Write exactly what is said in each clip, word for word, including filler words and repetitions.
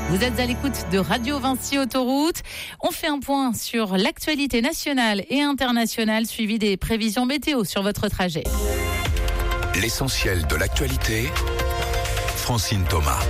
Vous êtes à l'écoute de Radio Vinci Autoroute. On fait un point sur l'actualité nationale et internationale, suivi des prévisions météo sur votre trajet. L'essentiel de l'actualité, Francine Thomas.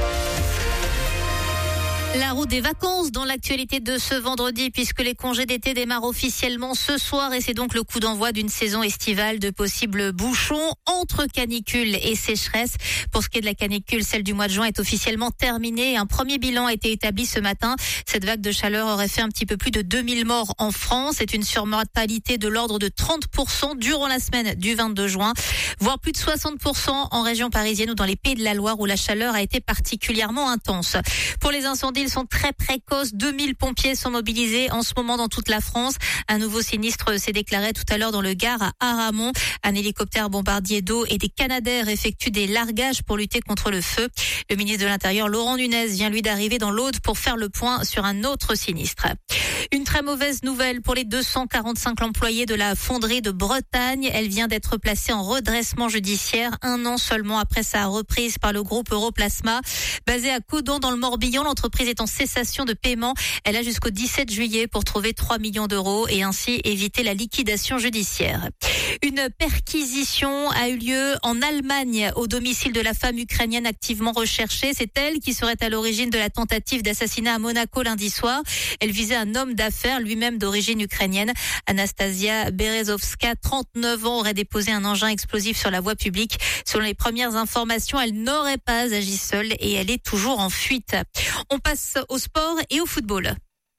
La route des vacances dans l'actualité de ce vendredi, puisque les congés d'été démarrent officiellement ce soir et c'est donc le coup d'envoi d'une saison estivale de possibles bouchons entre canicule et sécheresse. Pour ce qui est de la canicule, celle du mois de juin est officiellement terminée. Un premier bilan a été établi ce matin. Cette vague de chaleur aurait fait un petit peu plus de deux mille morts en France. C'est une surmortalité de l'ordre de trente pour cent durant la semaine du vingt-deux juin, voire plus de soixante pour cent en région parisienne ou dans les Pays de la Loire où la chaleur a été particulièrement intense. Pour les incendies, ils sont très précoces. deux mille pompiers sont mobilisés en ce moment dans toute la France. Un nouveau sinistre s'est déclaré tout à l'heure dans le Gard à Aramon. Un hélicoptère bombardier d'eau et des Canadair effectuent des largages pour lutter contre le feu. Le ministre de l'Intérieur, Laurent Nunez, vient lui d'arriver dans l'Aude pour faire le point sur un autre sinistre. Une très mauvaise nouvelle pour les deux cent quarante-cinq employés de la fonderie de Bretagne. Elle vient d'être placée en redressement judiciaire un an seulement après sa reprise par le groupe Europlasma. Basée à Caudan dans le Morbihan, l'entreprise est en cessation de paiement. Elle a jusqu'au dix-sept juillet pour trouver trois millions d'euros et ainsi éviter la liquidation judiciaire. Une perquisition a eu lieu en Allemagne au domicile de la femme ukrainienne activement recherchée. C'est elle qui serait à l'origine de la tentative d'assassinat à Monaco lundi soir. Elle visait un homme d'affaires, lui-même d'origine ukrainienne. Anastasia Berezovska, trente-neuf ans, aurait déposé un engin explosif sur la voie publique. Selon les premières informations, elle n'aurait pas agi seule et elle est toujours en fuite. On passe au sport et au football.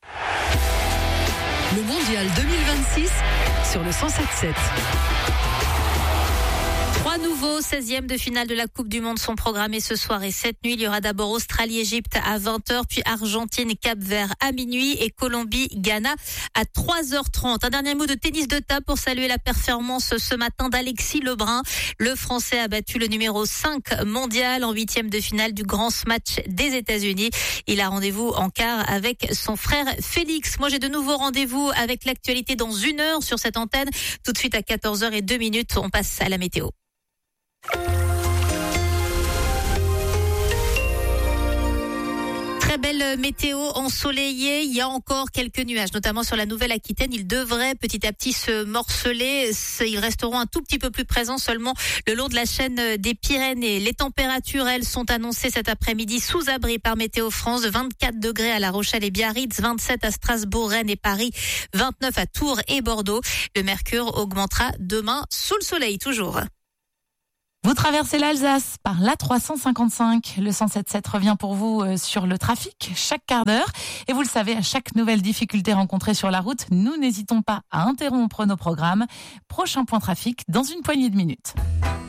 Le mondial deux mille vingt-six sur le cent sept sept. Trois nouveaux seizièmes de finale de la Coupe du Monde sont programmés ce soir et cette nuit. Il y aura d'abord Australie-Égypte à vingt heures, puis Argentine-Cap-Vert à minuit et Colombie-Ghana à trois heures trente. Un dernier mot de tennis de table pour saluer la performance ce matin d'Alexis Lebrun. Le Français a battu le numéro cinq mondial en huitième de finale du Grand Smash des États-Unis. Il a rendez-vous en quart avec son frère Félix. Moi, j'ai de nouveaux rendez-vous avec l'actualité dans une heure sur cette antenne. Tout de suite à quatorze heures zéro deux minutes, on passe à la météo. Très belle météo ensoleillée. Il y a encore quelques nuages, notamment sur la Nouvelle-Aquitaine. Ils devraient petit à petit se morceler. Ils resteront un tout petit peu plus présents seulement le long de la chaîne des Pyrénées. Les températures, elles, sont annoncées cet après-midi sous abri par Météo France. vingt-quatre degrés à La Rochelle et Biarritz, vingt-sept à Strasbourg, Rennes et Paris, vingt-neuf à Tours et Bordeaux. Le mercure augmentera demain sous le soleil toujours. Vous traversez l'Alsace par l'A trois cent cinquante-cinq. Le cent sept sept revient pour vous sur le trafic chaque quart d'heure. Et vous le savez, à chaque nouvelle difficulté rencontrée sur la route, nous n'hésitons pas à interrompre nos programmes. Prochain point trafic dans une poignée de minutes.